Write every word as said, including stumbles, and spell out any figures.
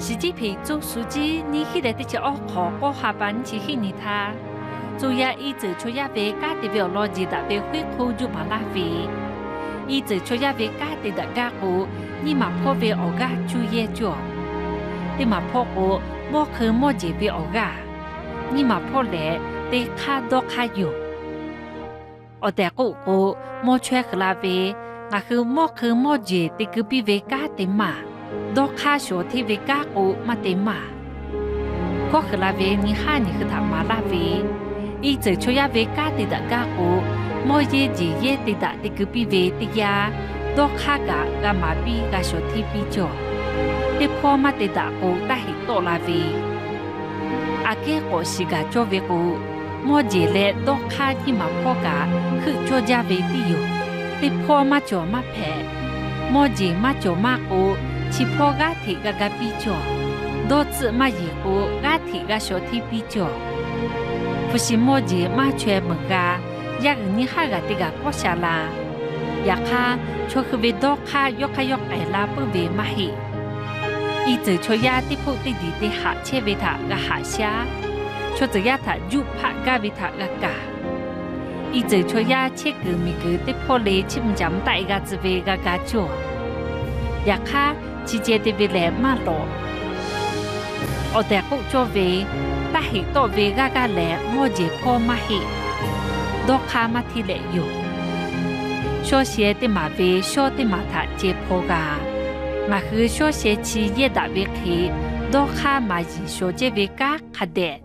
习近平总书记你现在的叫我考过下班去去你他，主要一直出亚为家的表逻辑的为会扣住马拉维，一直出亚为家的的家户，你嘛破为我家注意做，你嘛破我莫去莫解为我家，你嘛破来得卡多卡有，我在姑姑莫缺克拉维，我去莫去莫解的隔壁为家的嘛。多卡小提维加古马德玛，过去拉维你哈你和他马拉维，一直出亚维加的的加古，莫耶姐耶的的的隔壁维的呀，多卡嘎嘎马比嘎小提比较，的破马的的古大很多拉维，阿给我是嘎做维古，莫耶嘞多卡你马破嘎去做加维的哟，的破马做马拍，莫耶马做马古。起破家庭个个比较，多次嘛一个家庭个小体比较，不是莫子嘛全门个，一个你哈个这个过下啦，一卡就去为多卡约卡约哎啦不为嘛嘿，一直就呀的铺的地的下切为他个下下，就这呀他就拍个为他个个，一直就呀切个米个的破嘞切唔讲大个子为个个做，一卡。chỉ chế để về lẽ mà lộ, ở đây cũng cho về, ta hiểu tổ về gà gà lẽ mua chế po mà hiểu, đó khá mà thì lẽอยู่, số xe để mà về số để mà thà chế po gà, mà cứ số xe chỉ ye đã về khi, đó khá mà chỉ số chế về gà khá đẹp.